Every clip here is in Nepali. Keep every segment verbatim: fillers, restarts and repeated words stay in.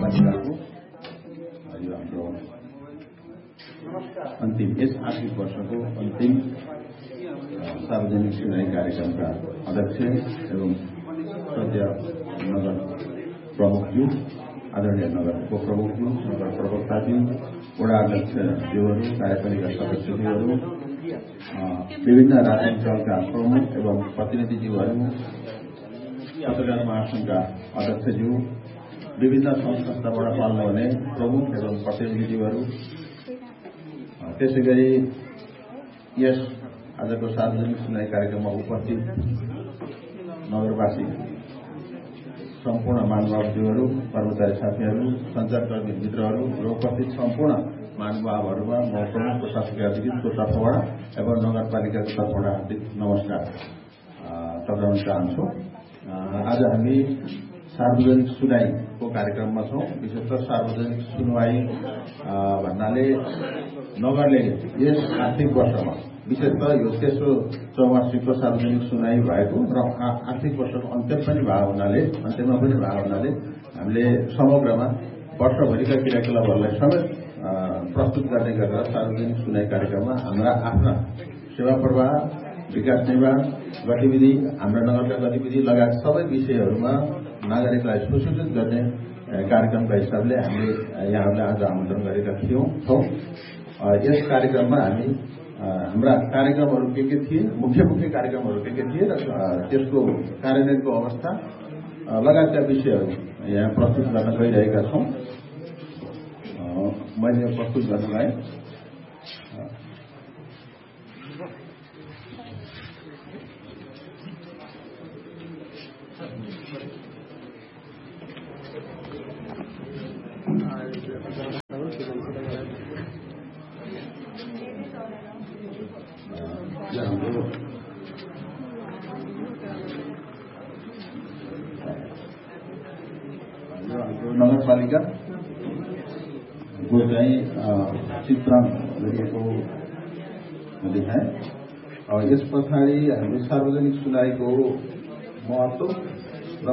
नगरपालिकाको यो हाम्रो अन्तिम यस आर्थिक वर्षको अन्तिम सार्वजनिक सुनाई कार्यक्रमका अध्यक्ष एवं सद्य नगर प्रमुखज्यू, आदरणीय नगर उपप्रमुखज्यू, नगर प्रवक्ताज्यू, वडा अध्यक्षज्यूहरू, कार्यपालिका सदस्यज्यूहरू, विभिन्न राजनीतिक दलका प्रमुख एवं प्रतिनिधिज्यूहरू, पत्रकार महासंघका अध्यक्षज्यू, विभिन्न सङ्घ संस्थाबाट पाल्नुहुने प्रमुख एवं प्रतिनिधिज्यूहरू, त्यसै गरी यस आजको सार्वजनिक सुनाई कार्यक्रममा उपस्थित नगरवासी सम्पूर्ण महानुभावज्यूहरू, कर्मचारी साथीहरू, सञ्चारकर्मी मित्रहरू र उपस्थित सम्पूर्ण महानुभावहरूमा म प्रमुख प्रशासकीय अधिकृतको तर्फबाट एवं नगरपालिकाको तर्फबाट हार्दिक नमस्कार टक्राउन चाहन्छु। आज हामी सार्वजनिक सुनाईको कार्यक्रममा छौँ। विशेषतः सार्वजनिक सुनवाई भन्नाले नगरले यस आर्थिक वर्षमा विशेषतः यो तेस्रो चौवार्षिकको सार्वजनिक सुनाई भएको र आर्थिक वर्षको अन्त्य पनि भएको हुनाले अन्त्यमा पनि भएको हुनाले हामीले समग्रमा वर्षभरिका क्रियाकलापहरूलाई समेत प्रस्तुत गर्ने गरेर सार्वजनिक सुनाई कार्यक्रममा हाम्रा आफ्ना सेवा प्रवाह, विकास निर्माण गतिविधि, हाम्रा नगरका गतिविधि लगायत सबै विषयहरूमा नागरिकलाई सुसूचित गर्ने कार्यक्रमका हिसाबले हामीले यहाँहरूलाई आज आमन्त्रण गरेका थियौँ छौँ। यस कार्यक्रममा हामी हाम्रा कार्यक्रमहरू के के थिए, मुख्य मुख्य कार्यक्रमहरू के के थिए र त्यसको कार्यान्वयनको अवस्था लगायतका विषयहरू यहाँ प्रस्तुत गर्न गइरहेका छौँ। मैले प्रस्तुत गर्नलाई हाम्रो नगरपालिका को चाहिँ चित्रण गरिएको देखाए। यस पछाडि हाम्रो सार्वजनिक सुनाईको महत्व र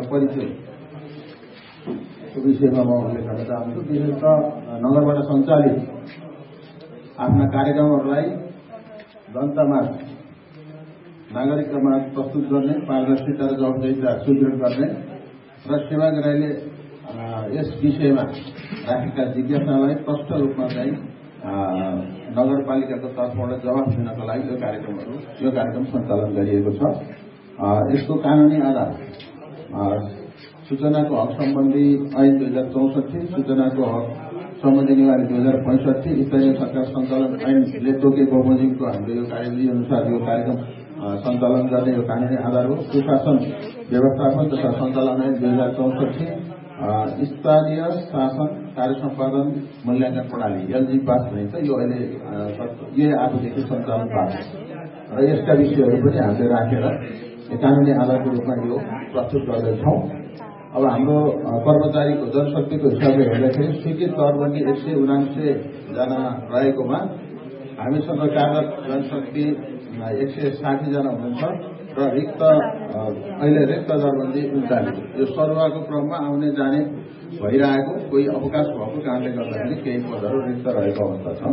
परिचयको विषयमा म उल्लेख गर्न चाहन्छु। विशेषतः नगरबाट सञ्चालित आफ्ना कार्यक्रमहरूलाई जनतामाझ नागरिकतामाझ प्रस्तुत गर्ने, पारदर्शिता र जवाबदेहिता सुदृढ गर्ने र सेवाग्राहीले यस विषयमा राखेका जिज्ञासालाई स्पष्ट रूपमा चाहिँ नगरपालिकाको तर्फबाट जवाफ दिनका लागि यो कार्यक्रमहरू यो कार्यक्रम सञ्चालन गरिएको छ। यसको कानुनी आधार सूचनाको हक सम्बन्धी ऐन दुई हजार चौसठी, सूचनाको हक सम्बन्धी निवारी दुई हजार पैंसठी, स्थानीय सरकार सञ्चालन ऐनले तोकेको बमोजिमको हाम्रो यो कार्यविधि अनुसार यो कार्यक्रम सञ्चालन गर्ने यो कानुनी आधार हो। सुशासन व्यवस्थापन तथा सञ्चालन ऐन दुई हजार चौसठी, स्थानीय शासन कार्य सम्पादन मूल्याङ्कन प्रणाली एलजी पास भनिन्छ, यो अहिले यही आजदेखि सञ्चालन भएको र यसका विषयहरू पनि हामीले राखेर कानुनी आधारको रूपमा यो प्रस्तुत गर्दैछौँ। अब हाम्रो कर्मचारीको जनशक्तिको हिसाबले हेर्दाखेरि स्वीकृत दरबन्दी एक सय उनान्सय जना रहेकोमा हामीसँग कार्यरत जनशक्ति एक सय साठी जना हुनुहुन्छ र रिक्त अहिले रिक्त दरबन्दी उन्चालिस। यो सरुवाको क्रममा आउने जाने भइरहेको, कोही अवकाश भएको कारणले गर्दाखेरि केही पदहरू रिक्त रहेको अवस्था छ।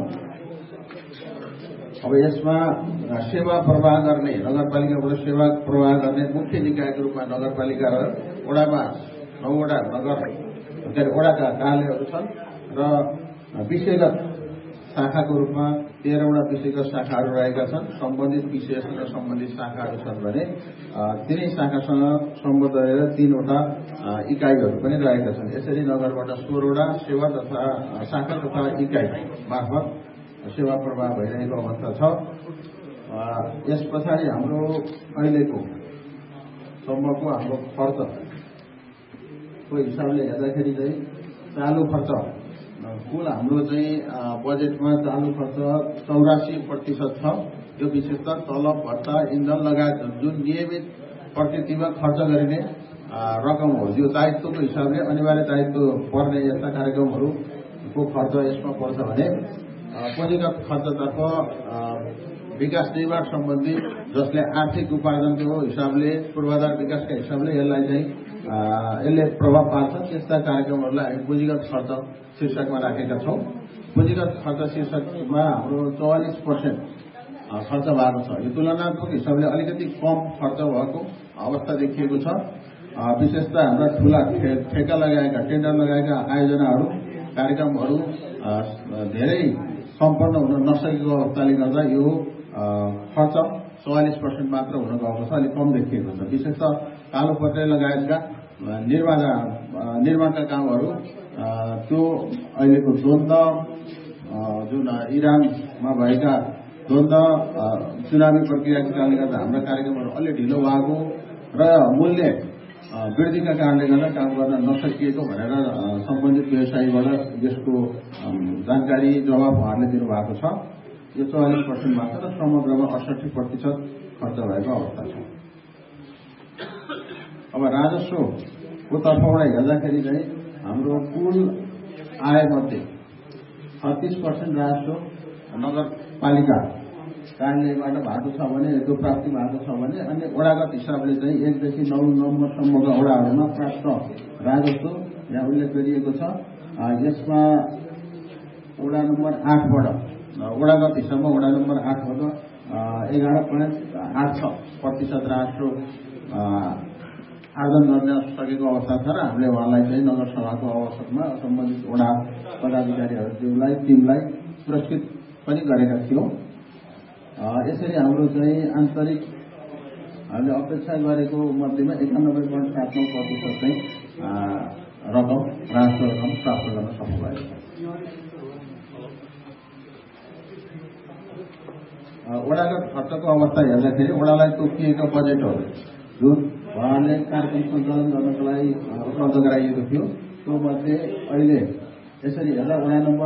अब यसमा सेवा प्रवाह गर्ने, नगरपालिकाबाट सेवा प्रवाह गर्ने मुख्य निकायको रूपमा नगरपालिका र वडामा नौवटा नगर के अरे वडाका कार्यालयहरू छन् र विषयगत शाखाको रूपमा तेह्रवटा विषयगत शाखाहरू रहेका छन्। सम्बन्धित विषयसँग सम्बन्धित शाखाहरू छन् भने तिनै शाखासँग सम्बद्ध रहेर तीनवटा इकाइहरू पनि रहेका छन्। यसरी नगरबाट सोह्रवटा सेवा तथा शाखा तथा इकाइ मार्फत सेवा प्रवाह भइरहेको अवस्था छ। यस पछाडि हाम्रो अहिलेको सम्मको हाम्रो खर्चको हिसाबले हेर्दाखेरि चाहिँ चालु खर्च कुल हाम्रो चाहिँ बजेटमा चालु खर्च चौरासी प्रतिशत छ। यो विशेषतः तलब, भत्ता, इन्धन लगायत जुन नियमित प्रकृतिमा खर्च गरिने रकम हो, यो दायित्वको हिसाबले अनिवार्य दायित्व पर्ने यस्ता कार्यक्रमहरूको खर्च यसमा पर्छ भने पुँजीगत खर्चतर्फ विकास निर्माण सम्बन्धी जसले आर्थिक उपार्जनको हिसाबले पूर्वाधार विकासका हिसाबले यसलाई चाहिँ यसले प्रभाव पार्छ त्यस्ता कार्यक्रमहरूलाई हामी पुँजीगत खर्च शीर्षकमा राखेका छौँ। पुँजीगत खर्च शीर्षकमा हाम्रो चौवालिस पर्सेन्ट खर्च भएको छ। यो तुलनात्मक हिसाबले अलिकति कम खर्च भएको अवस्था देखिएको छ। विशेषतः हाम्रा ठूला ठेका लगाएका टेन्डर लगाएका आयोजनाहरू कार्यक्रमहरू धेरै सम्पन्न हुन नसकेको अवस्थाले गर्दा यो खर्च चौवालिस पर्सेन्ट मात्र हुन गएको छ, अलिक कम देखिएको छ। विशेषतः कालो पत्रे लगायतका निर्माण निर्माणका कामहरू त्यो अहिलेको द्वन्द्व जुन इरानमा भएका द्वन्द्व चुनावी प्रक्रियाको कारणले गर्दा हाम्रा कार्यक्रमहरू अलि ढिलो भएको र मूल्य वृद्धिका कारणले गर्दा काम गर्न नसकिएको भनेर सम्बन्धित व्यवसायीबाट यसको जानकारी जवाब उहाँहरूले दिनुभएको छ। यो चौवालिस पर्सेन्ट मात्र र समग्रमा अडसठी प्रतिशत खर्च भएको अवस्था छ। अब राजस्वको तर्फबाट हेर्दाखेरि चाहिँ हाम्रो कुल आयमध्ये छत्तीस पर्सेन्ट राजस्व नगरपालिका कार्यालयबाट भएको छ भने त्यो प्राप्ति भएको छ भने अन्य वडागत हिसाबले चाहिँ एकदेखि नौ नम्बरसम्मका वडाहरूमा प्राप्त राजस्व यहाँ उल्लेख गरिएको छ। यसमा वडा नम्बर आठबाट वडागत हिसाबमा वडा नम्बर आठबाट एघार पोइन्ट आठ छ प्रतिशत राजस्व आर्जन गर्न सकेको अवस्था छ र हामीले उहाँलाई चाहिँ नगरसभाको अवसरमा सम्बन्धित वडा पदाधिकारीहरूलाई टिमलाई पुरस्कृत पनि गरेका थियौँ। यसरी हाम्रो चाहिँ आन्तरिक हामीले अपेक्षा गरेको मध्येमा एकानब्बे पोइन्ट सात नौ प्रतिशत चाहिँ रकम राजस्व रकम प्राप्त गर्न सफल भएको छ। वडागत खर्चको अवस्था हेर्दाखेरि वडालाई तोकिएका बजेटहरू जुन उहाँले कार्यक्रम सञ्चालन गर्नको लागि उपलब्ध गराइएको थियो त्यो मध्ये अहिले यसरी हेर्दा वडा नम्बर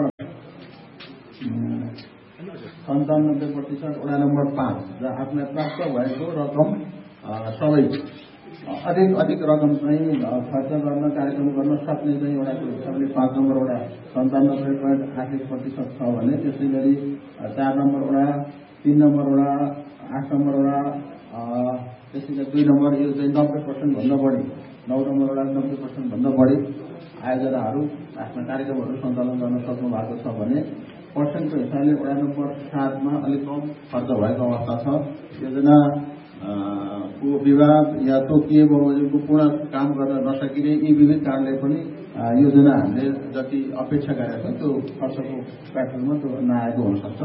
सन्तानब्बे प्रतिशत वडा नम्बर पाँच जहाँ आफूलाई प्राप्त भएको रकम सबै अधिक अधिक रकम चाहिँ खर्च गर्न कार्यक्रम गर्न सक्ने चाहिँ वडाको हिसाबले पाँच नम्बर वडा सन्तानब्बे पोइन्ट आठ एक प्रतिशत छ भने त्यसै गरी चार नम्बर वडा तीन नम्बर वडा आठ नम्बर वडा त्यसै गरी दुई नम्बर यो चाहिँ नब्बे पर्सेन्ट भन्दा बढी नौ नम्बर वडा नब्बे पर्सेन्ट भन्दा बढी आयोजनाहरू आफ्ना कार्यक्रमहरू सञ्चालन गर्न सक्नु भएको छ भने पर्सेन्टको हिसाबले वडा नम्बर सातमा अलिक कम खर्च भएको अवस्था छ। योजना को विवाद या तोकिए बमोजिमको पूर्ण काम गर्न नसकिने यी विविध कारणले पनि योजना हामीले जति अपेक्षा गरेका छौँ त्यो खर्चको प्याटर्नमा त्यो नआएको हुनसक्छ।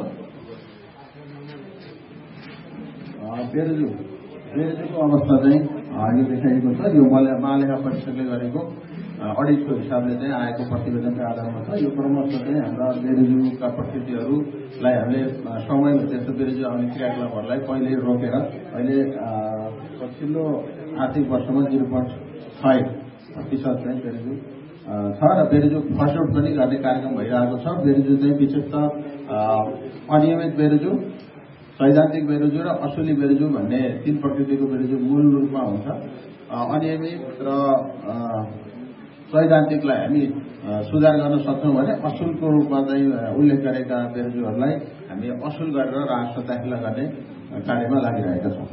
बेरोजु बेरोजुको अवस्था चाहिँ यो देखाइएको छ। यो महालेखा परिषदले गरेको अडिटको हिसाबले चाहिँ आएको प्रतिवेदनका आधारमा छ। यो क्रमशः चाहिँ हाम्रा बेरोजुका प्रकृतिहरूलाई हामीले समयमा त्यस्तो बेरोजु आउने क्रियाकलापहरूलाई पहिले रोकेर अहिले पछिल्लो आर्थिक वर्षमा जिरो पोइन्ट छ प्रतिशत चाहिँ बेरोजु छ र बेरोजु फर्स्टआउट पनि गर्ने कार्यक्रम भइरहेको छ। बेरोजु चाहिँ विशेषतः अनियमित बेरोजु, सैद्धान्तिक बेरोजु र असुली बेरोजु भन्ने तीन प्रकृतिको बेरोजु मूल रूपमा हुन्छ। अनियमित र सैद्धान्तिकलाई हामी सुधार गर्न सक्छौँ भने असुलको रूपमा चाहिँ उल्लेख गरेका बेरोजुहरूलाई हामी असुल गरेर राजस्व दाखिला गर्ने कार्यमा लागिरहेका छौँ।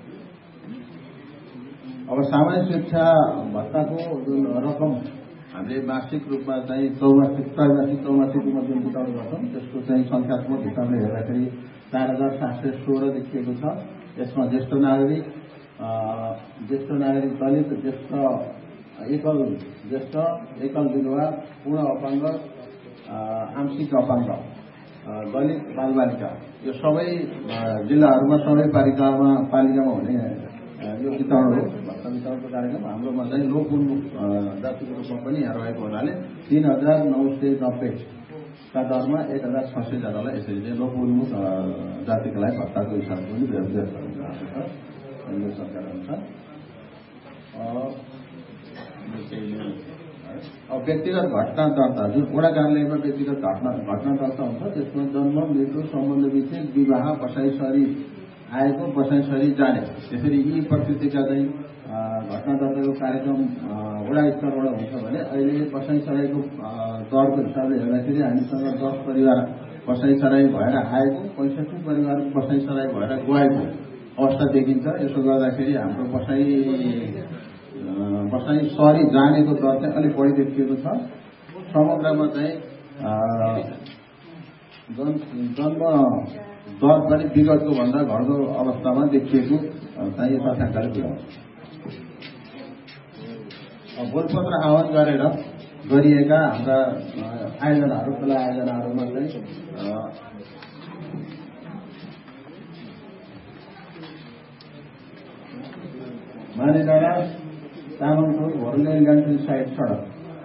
अब सामान्य शिक्षा भत्ताको जुन रकम हामीले मासिक रूपमा चाहिँ चौमासिक त्रैमासिक चौमासिकमा जुन बुटाउने गर्छौँ त्यसको चाहिँ सङ्ख्यात्मक हिसाबले हेर्दाखेरि चार हजार सात सय सोह्र देखिएको छ। यसमा ज्येष्ठ नागरिक ज्येष्ठ नागरिक दलित ज्येष्ठ एकल ज्येष्ठ एकल विधवा पूर्ण अपाङ्ग आंशिक अपाङ्ग दलित बालबालिका यो सबै जिल्लाहरूमा सबै पालिकामा पालिकामा हुने यो वितरण हो। भत्ता वितरणको कार्यक्रम हाम्रोमा चाहिँ लोक उन्मुख जातिको रूपमा पनि यहाँ रहेको हुनाले तीन हजार नौ सय नब्बेका दरमा एक हजार छ सयजनालाई यसरी चाहिँ लोक उन्मुख जातिको लागि भत्ताको हिसाबले पनि व्यवस्था हुन्छ केन्द्र सरकार अनुसार। अब व्यक्तिगत घटना दर्ता जुन वडा कार्यालयमा व्यक्तिगत घटना घटना दर्ता हुन्छ त्यसमा जन्म मृत्यु सम्बन्ध विच्छेद विवाह बसाइसरी आएको बसाइसरी जाने त्यसरी यी प्रकृतिका चाहिँ घटना दर्ताको कार्यक्रम वडा स्तरबाट हुन्छ भने अहिले बसाइसराईको दरको हिसाबले हेर्दाखेरि हामीसँग दस परिवार बसाइसराई भएर आएको पैँसठी परिवार बसाइसराई भएर गएको अवस्था देखिन्छ। यसो गर्दाखेरि हाम्रो बसाइ बसाइ सरी जानेको दर चाहिँ अलिक बढी देखिएको छ। समग्रमा चाहिँ जन्म दर पनि विगतको भन्दा घट्दो अवस्थामा देखिएको चाहिँ तथ्याङ्कले बुझाउँछ। बोलपत्र आह्वान गरेर गरिएका हाम्रा आयोजनाहरू खुला आयोजनाहरूमा चाहिँ मानेडाँडा तामाङपुर घोरले गान्धी साइड सडक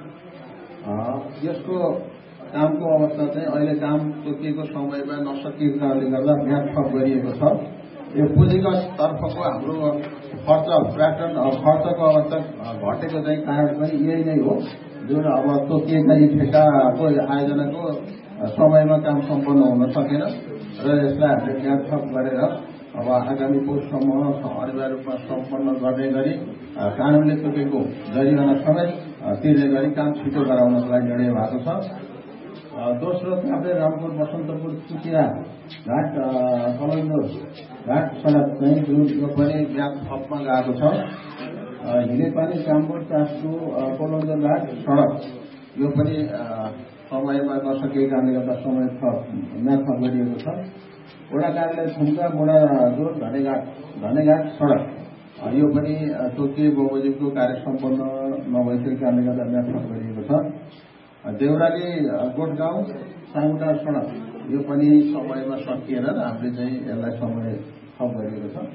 यसको कामको अवस्था चाहिँ अहिले काम तोकिएको समयमा नसकिएको कारणले गर्दा ब्याज थप गरिएको छ। यो पुँजीगत तर्फको हाम्रो खर्च प्याटर्न खर्चको अवस्था घटेको चाहिँ कारण पनि यही नै हो, जुन अब तोकिएका यी ठेक्काको आयोजनाको समयमा काम सम्पन्न हुन सकेन र यसलाई हामीले ब्याज थप गरेर अब आगामी पौषसम्म अनिवार्य रूपमा सम्पन्न गर्ने गरी कानूनले तोकेको जरिवाना समेत तिर्ने गरी काम छिटो गराउनको लागि निर्णय भएको छ। दोस्रो काभ्रे रामपुर बसन्तपुर चुकिया घाट कलन्दर घाट सडक चाहिँ जुन यो पनि ब्याज थपमा गएको छ। हिलेपानी कामपुर चासु कलन्दर घाट सडक यो पनि समयमा नसकेको कारणले गर्दा समय थप म्याद थप गरिएको छ। वडा कार्यालय थुम्का मोडा जोर धनेघाट धनेघाट सडक यो पनि तोकिए बमोजिमको कार्य सम्पन्न नभइसकेको कारणले गर्दा म्याद थप गरिएको छ। देउराली गोठगाउँ सामुटा सडक यो पनि समयमा सकिएन र हामीले चाहिँ यसलाई समय थप गरिएको छ।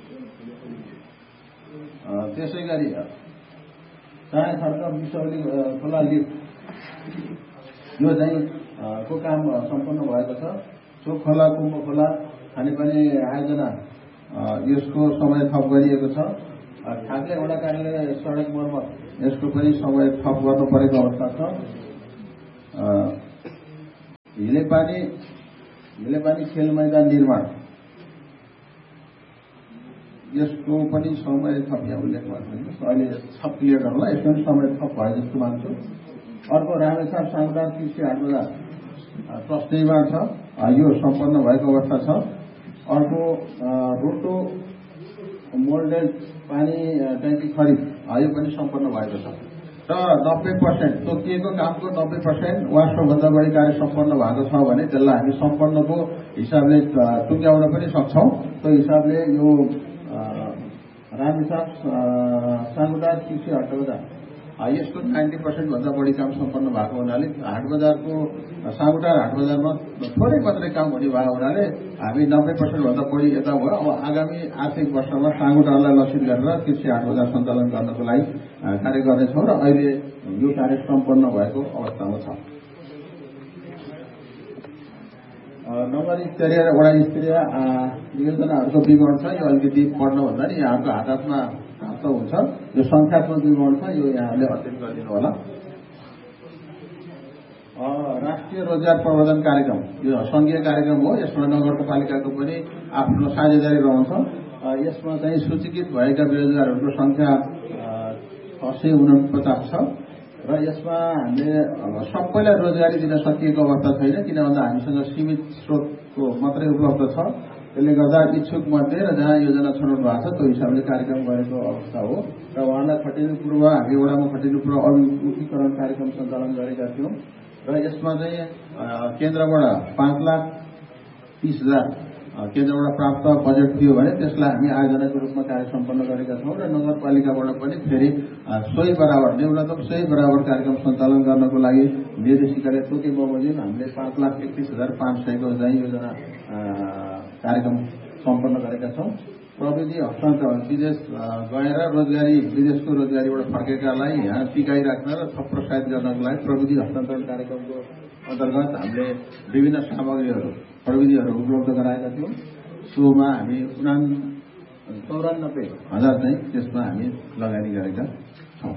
त्यसै गरी चाहे खर्च विसौली खोला लिफ्ट यो चाहिँ को काम सम्पन्न भएको छ। चोक खोला कुम्भ खोला खानेपानी आयोजना यसको समय थप गरिएको छ। खाद्य वडा कार्यालय सडक मर्मत यसको पनि समय थप गर्नु परेको अवस्था छ। हिलेपानी हिलेपानी खेल मैदान निर्माण यसको पनि समय थप यहाँ उल्लेख भएको छ। अहिले थप क्लियर गर्नुलाई यसको पनि समय थप भयो जस्तो मान्छु। अर्को रामेछाप सामुदायिक कृषि हाट बजार ट्रस्ट निर्माण छ, यो सम्पन्न भएको अवस्था छ। अर्को रोटो मोल्डेड पानी ट्याङ्की खरिद यो पनि सम्पन्न भएको छ र नब्बे पर्सेन्ट तोकिएको कामको नब्बे पर्सेन्ट वा सोभन्दा बढी कार्य सम्पन्न भएको छ भने त्यसलाई हामी सम्पन्नको हिसाबले टुङ्ग्याउन पनि सक्छौँ। त्यो हिसाबले यो रामेछाप सामुदायिक कृषि हाट बजार यसको नाइन्टी पर्सेन्ट भन्दा बढी काम सम्पन्न भएको हुनाले हाट बजारको सामुदायिक हाट बजारमा थोरै मात्रै काम हुने भएको हुनाले हामी नब्बे पर्सेन्ट भन्दा बढी यता भयो। अब आगामी आर्थिक वर्षमा सामुदायिकलाई लक्षित गरेर कृषि हाट बजार सञ्चालन गर्नको लागि कार्य गर्नेछौँ र अहिले यो कार्य सम्पन्न भएको अवस्थामा छ। नगर स्तरीय र वडा स्तरीय योजनाहरूको विवरण छ। यो अलिकति पढ्नुभन्दा नि यहाँको हात हातमा प्राप्त हुन्छ। यो सङ्ख्यात्मक विवरण छ, यो यहाँले अध्ययन गरिदिनु होला। राष्ट्रिय रोजगार प्रवर्धन कार्यक्रम यो सङ्घीय कार्यक्रम हो। यसमा नगरपालिकाको पनि आफ्नो साझेदारी रहन्छ। यसमा चाहिँ सूचीकृत भएका बेरोजगारहरूको संख्या छ सय उनपचास छ र यसमा हामीले सबैलाई रोजगारी दिन सकिएको अवस्था छैन, किन भन्दा हामीसँग सीमित स्रोतको मात्रै उपलब्ध छ। त्यसले गर्दा इच्छुक मध्ये र जहाँ योजना छनौट भएको छ त्यो हिसाबले कार्यक्रम गरेको अवस्था हो र उहाँलाई खटिनु पूर्व हामी वडामा खटिनु पूर्व अभिमुखीकरण कार्यक्रम सञ्चालन गरेका थियौँ र यसमा चाहिँ केन्द्रबाट पाँच लाख तीस हजार केन्द्रबाट प्राप्त बजेट थियो भने त्यसलाई हामी आयोजनाको रूपमा कार्य सम्पन्न गरेका छौँ र नगरपालिकाबाट पनि फेरि सोही बराबर न्यूनतम सोही बराबर कार्यक्रम सञ्चालन गर्नको लागि निर्देशिकाले तोके बमोजिम हामीले पाँच लाख एकतिस हजार पाँच सयको चाहिँ योजना कार्यक्रम सम्पन्न गरेका छौँ। प्रविधि हस्तान्तरण विदेश गएर रोजगारी विदेशको रोजगारीबाट फर्केकालाई यहाँ टिकाइ राख्न र थप प्रोत्साहित गर्नको लागि प्रविधि हस्तान्तरण कार्यक्रमको अन्तर्गत हामीले विभिन्न सामग्रीहरू प्रविधिहरू उपलब्ध गराएका थियौँ। सोमा हामी उना चौरानब्बे हजार चाहिँ त्यसमा हामी लगानी गरेका छौँ।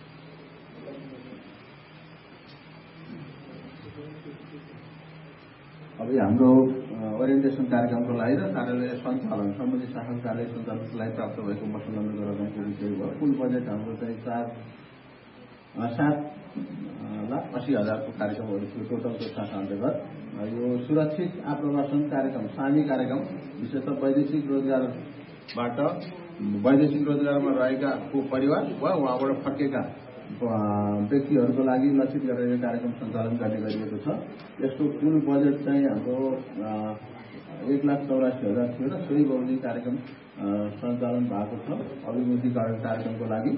अब हाम्रो ओरिएन्टेसन कार्यक्रमको लागि र कार्यालय सञ्चालन सम्बन्धी शाखा कार्यालय सञ्चालनको लागि प्राप्त भएको मसलन्द रकमको विषय भयो। कुल बजेट हाम्रो चाहिँ चार सात लाख अस्सी हजारको कार्यक्रमहरू थियो टोटलको शाखा अन्तर्गत। यो सुरक्षित आप्रवासन कार्यक्रम सामी कार्यक्रम विशेषतः वैदेशिक रोजगारबाट वैदेशिक रोजगारमा रहेका परिवार वा उहाँबाट फर्केका व्यक्तिहरूको लागि लक्षित गरेर यो कार्यक्रम सञ्चालन गर्ने गरिएको छ। यसको कुल बजेट चाहिँ हाम्रो एक लाख चौरासी हजार थियो र सोही बमोजिम कार्यक्रम सञ्चालन भएको छ अभिमुखीकरण कार्यक्रमको लागि।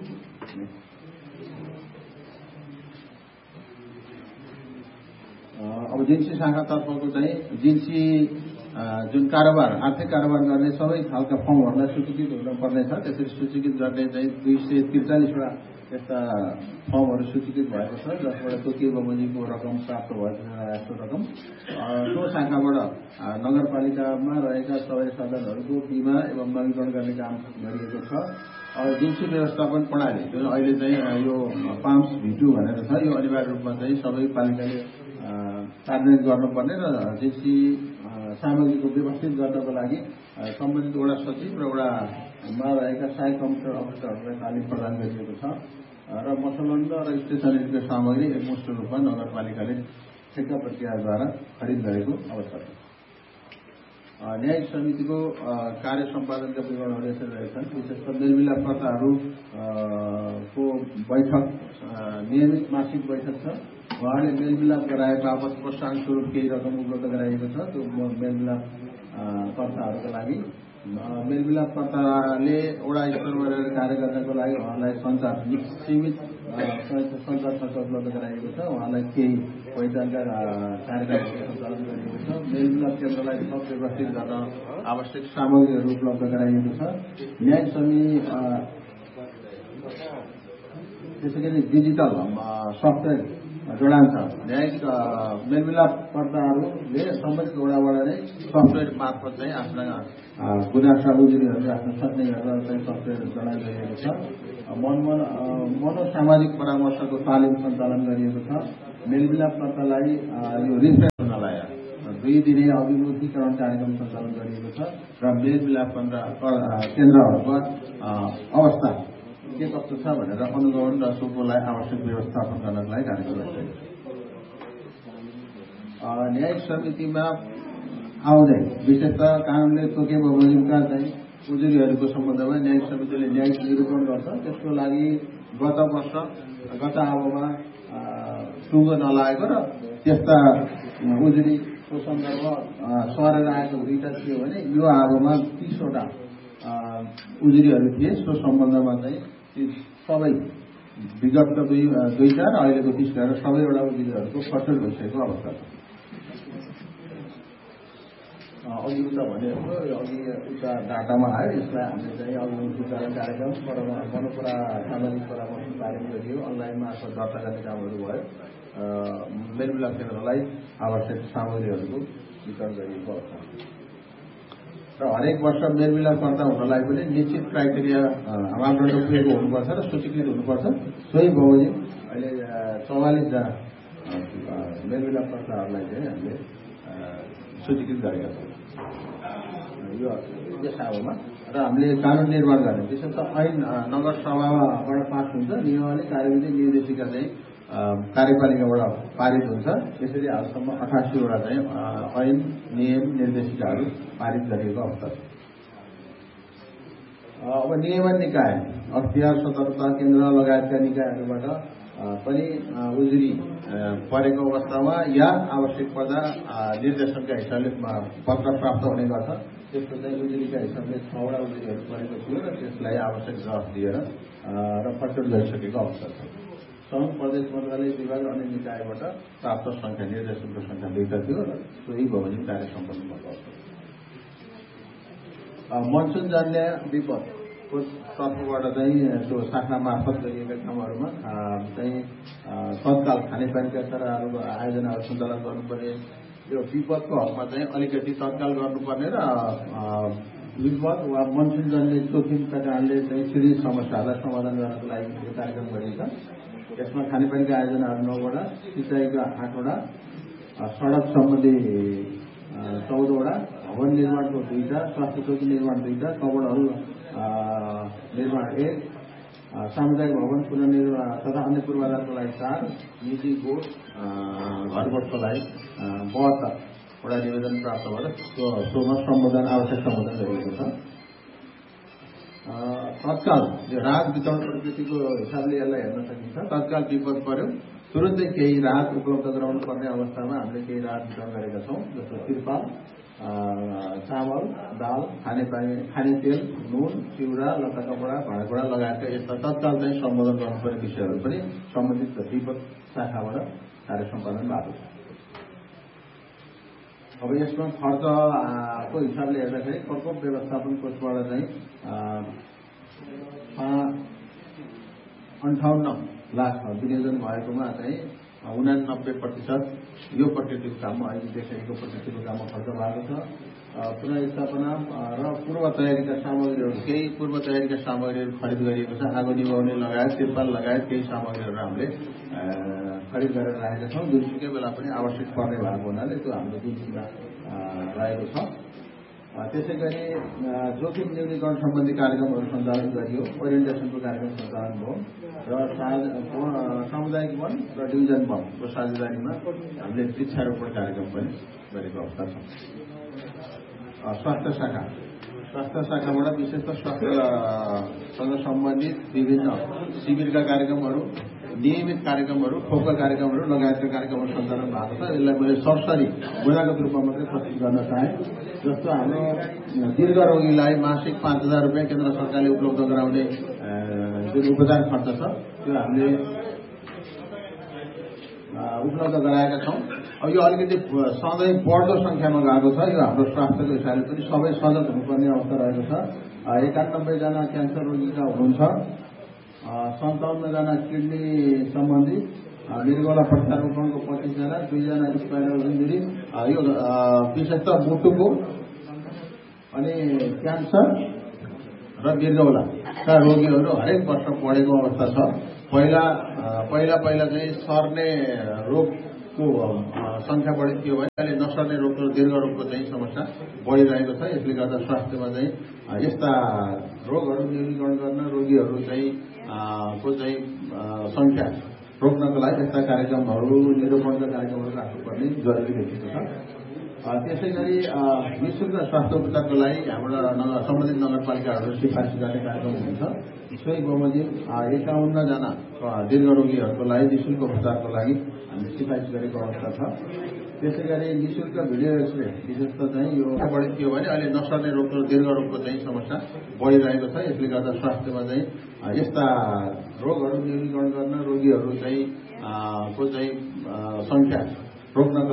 अब जिन्सी शाखातर्फको चाहिँ जिन्सी जुन कारोबार आर्थिक कारोबार गर्ने सबै खालका फर्महरूलाई सूचीकृत हुनुपर्नेछ। त्यसरी सूचीकृत गर्ने चाहिँ दुई सय त्रिचालिसवटा यस्ता फर्महरू सूचीकृत भएको छ जसबाट तोकिएको बमोजिमको रकम प्राप्त भएको छ। यस्तो रकम त्यो शाखाबाट नगरपालिकामा रहेका सबै साधनहरूको बिमा एवं नवीकरण गर्ने काम गरिएको छ। अब जिन्सी व्यवस्थापन प्रणाली जुन अहिले चाहिँ यो पाम्स भिटु भनेर छ, यो अनिवार्य रूपमा चाहिँ सबै पालिकाले कार्यान्वयन गर्नुपर्ने र जिन्सी सामग्रीको व्यवस्थित गर्नको लागि सम्बन्धित वडा सचिव र वडामा रहेका सहायक कम्प्युटर अफिसरहरूलाई तालिम प्रदान गरिएको छ र मसलन्द र स्टेसनरीको सामग्री एकमुष्ट रूपमा नगरपालिकाले ठेक्का प्रक्रियाद्वारा खरिद गरेको अवस्था छ। न्यायिक समितिको कार्य सम्पादनका विवरणहरू यसरी रहेछन्। विशेष गरी मेलमिलापकर्ताहरूको बैठक नियमित मासिक बैठक छ। उहाँले मेलमिलाप गराए बापत प्रोत्साहन स्वरूप केही रकम उपलब्ध गराइएको छ। त्यो मेलमिलाप कर्ताहरूको लागि मेलमिलापकर्ताले वडा स्तरमा रहेर कार्य गर्नको लागि उहाँलाई सञ्चार सीमित सञ्चार खर्च उपलब्ध गराइएको छ। उहाँलाई केही पहिचानका कार्यक्रमहरू सञ्चालन गरिएको छ। मेलमिलाप केन्द्रलाई थप व्यवस्थित गर्न आवश्यक सामग्रीहरू उपलब्ध गराइएको छ। न्यायिक समिति त्यसै गरी डिजिटल सफ्टवेयर जोडान छ। न्यायिक मेलमिलापकर्ताहरूले सम्बन्धित वडाबाट नै सफ्टवेयर मार्फत चाहिँ आफ्ना गुनासा उजुरीहरू राख्न सक्ने गरेर चाहिँ सफ्टवेयर जोडान गरिएको छ। मनोसामाजिक परामर्शको तालिम सञ्चालन गरिएको छ। मेलमिलापकर्तालाई यो रिफ्रेस गर्नलाई दुई दिने अभिमुखीकरण कार्यक्रम सञ्चालन गरिएको छ र मेलमिलाप केन्द्रहरूको अवस्था के कस्तो छ भनेर अनुगमन र सोकोलाई आवश्यक व्यवस्थापन गर्नको लागि कार्यक्रम गरिएको छ। न्यायिक समितिमा आउँदै विशेषतः कानूनले तोके बमोजिमका चाहिँ उजुरीहरूको सम्बन्धमा न्यायिक समितिले न्यायिक निरूपण गर्छ। त्यसको लागि गत वर्ष गत आबोमा टुङ्गो नलागेको र त्यस्ता उजुरीको सन्दर्भ सरेर आएको दुईटा थियो भने यो आबोमा तीसवटा उजुरीहरू थिए। सो सम्बन्धमा चाहिँ सबै विगतका दुई दुईटा र अहिलेको तीस गरेर सबैवटा उजुरीहरूको फर्चर भइसकेको अवस्था छ। अघि उता भनेको अघि उता डाटामा आयो। यसलाई हामीले चाहिँ अभिमुखीकरण कार्यक्रम मनोपरा सामाजिक परामर्श तालिम गरियो। अनलाइन मार्फत दर्ता गर्ने कामहरू भयो। मेलमिलाप केन्द्रलाई आवश्यक सामग्रीहरूको वितरण गरिएको अवस्था र हरेक वर्ष मेलमिलापकर्ता हुनलाई पनि निश्चित क्राइटेरिया मापदण्ड पुगेको हुनुपर्छ र सूचीकृत हुनुपर्छ। सोही बमोजिम अहिले चौवालिसजना मेलमिलापकर्ताहरूलाई चाहिँ हामीले सूचीकृत गरेका छौँ यो यस आबोमा। र हामीले कानून निर्माण गर्ने विशेष त ऐन नगर सभाबाट पास हुन्छ। नियमावली कार्यविधि निर्देशिका चाहिँ कार्यपालिकाबाट पारित हुन्छ। यसरी हालसम्म अठासीवटा चाहिँ ऐन नियम निर्देशिकाहरू पारित गरिएको अवस्था छ। अब नियमन निकाय अख्तियार सतर्कता केन्द्र लगायतका निकायहरूबाट पनि उजुरी परेको अवस्थामा या आवश्यक पर्दा निर्देशनका हिसाबले पत्र प्राप्त हुने गर्छ। त्यसको चाहिँ उजुरीका हिसाबले छवटा उजुरीहरू परेको थियो र त्यसलाई आवश्यक जवाफ दिएर र प्रकट गरिसकेको अवस्था छ। सङ्घ प्रदेश मन्त्रालय विभाग अन्य निकायबाट प्राप्त संख्या निर्देशनको संख्या दुईटा थियो र सोही बमोजिम कार्य सम्पन्न भएको अवस्था छ। मनसुनजन्य विपदको तर्फबाट चाहिँ त्यो शाखा मार्फत गरिएका कामहरूमा चाहिँ तत्काल खानेपानीका सेवाहरू आयोजनाहरू सञ्चालन गर्नुपर्ने। यो विपदको हकमा चाहिँ अलिकति तत्काल गर्नुपर्ने र विपद वा मनसुनजन्य जोखिमका कारणले चाहिँ पीडित समस्याहरूलाई समाधान गर्नको लागि यो कार्यक्रम गरिन्छ। यसमा खानेपानीका आयोजनाहरू नौवटा, सिँचाइका आठवटा, सडक सम्बन्धी चौधवटा, भवन निर्माणको दुईटा, स्वास्थ्य चौकी निर्माण दुईटा, कवडहरू निर्माण एक, सामुदायिक भवन पुनर्निर्माण तथा अन्य पूर्वाधारको लागि चार, निजी बोर्ड घरबोटको लागि बहत्तरवटा निवेदन प्राप्त भएर सोमा सम्बोधन आवश्यक सम्बोधन गरिएको छ। तत्काल राहत वितरण प्रकृतिको हिसाबले यसलाई हेर्न सकिन्छ। तत्काल विपद पर्यो तुरुन्तै केही राहत उपलब्ध गराउनु पर्ने अवस्थामा हामीले केही राहत वितरण गरेका छौँ, जस्तो तिरपाल, चामल, दाल, खानेपानी, खाने तेल, नुन, चिउरा, लत्ता कपडा, भाँडाकुँडा लगायतका यस्ता तत्काल चाहिँ सम्बोधन गर्नुपर्ने विषयहरू पनि सम्बन्धित विपद शाखाबाट कार्य सम्पादन भएको छ। अब यसमा खर्चको हिसाबले हेर्दाखेरि प्रकोप व्यवस्थापन कोषबाट चाहिँ अन्ठाउन्न लाख विनियोजन भएकोमा चाहिँ उनानब्बे प्रतिशत यो प्रकृतिको काममा अहिले देखाएको प्रकृतिको काममा खर्च भएको छ। पुनर्स्थापना र पूर्व तयारीका सामग्रीहरू केही पूर्व तयारीका सामग्रीहरू खरिद गरिएको छ। आगो निभाउने लगायत तिरपाल लगायत केही सामग्रीहरू हामीले खरिद गरेर राखेका छौँ, जुनसुकै बेला पनि आवश्यक पर्ने भएको हुनाले त्यो हाम्रो जुन्सीमा रहेको छ। त्यसै गरी जोखिम न्यूनीकरण सम्बन्धी कार्यक्रमहरू सञ्चालन गरियो, ओरिएन्टेसनको कार्यक्रम सञ्चालन भयो र सामुदायिक वन र डिभिजन वनको साझेदारीमा हामीले वृक्षारोपण कार्यक्रम पनि गरेको अवस्था छ। स्वास्थ्य शाखा स्वास्थ्य शाखाबाट विशेष त स्वास्थ्यसँग सम्बन्धित विभिन्न शिविरका कार्यक्रमहरू, नियमित कार्यक्रमहरू, खोपका कार्यक्रमहरू लगायतका कार्यक्रमहरू सञ्चालन भएको छ। यसलाई मैले सरसरी बुझागत रूपमा मात्रै प्रस्तुत गर्न चाहेँ। जस्तो हाम्रो दीर्घ रोगीलाई मासिक पाँच हजार रुपियाँ केन्द्र सरकारले उपलब्ध गराउने जुन उपचार खर्च छ त्यो हामीले उपलब्ध गराएका छौँ। अब यो अलिकति सधैँ बढ्दो संख्यामा गएको छ। यो हाम्रो स्वास्थ्यको हिसाबले पनि सबै सजग हुनुपर्ने अवस्था रहेको छ। एकानब्बेजना क्यान्सर रोगीका हुनुहुन्छ, सन्ताउन्नजना किडनी सम्बन्धी, मृगौला प्रत्यारोपणको पच्चिसजना, दुईजना स्पाइनल इन्जुरी, यो विशेष त मुटुको अनि क्यान्सर र मृगौलाका रोगीहरू हरेक वर्ष बढेको अवस्था छ। पहिला पहिला पहिला चाहिँ सर्ने रोगको संख्या बढी थियो भने अहिले नसर्ने रोग र दीर्घ रोगको चाहिँ समस्या बढिरहेको छ। यसले गर्दा स्वास्थ्यमा चाहिँ यस्ता रोगहरू न्यूनीकरण गर्न, रोगीहरू चाहिँ को चाहिँ संख्या रोक्नको लागि यस्ता कार्यक्रमहरू, निरूपणका कार्यक्रमहरू राख्नुपर्ने जरुरी देखिएको छ। त्यसै गरी निःशुल्क स्वास्थ्य उपचारको लागि हाम्रो नगर सम्बन्धित नगरपालिकाहरू सिफारिस गर्ने कार्यक्रम हुन्छ। सोही बमोजिम एकाउन्नजना दीर्घ रोगीहरूको लागि निःशुल्क उपचारको लागि हामी सिफारिस गरेको अवस्था छ। त्यसै गरी निःशुल्क भिडियो एक्सरे विशेष त चाहिँ यो बढी थियो भने अहिले नसर्ने रोग र दीर्घ रोगको चाहिँ समस्या बढिरहेको छ। यसले गर्दा स्वास्थ्यमा चाहिँ यस्ता रोगहरू न्यूनीकरण गर्न, रोगीहरू चाहिँ को चाहिँ संख्या रोक्नको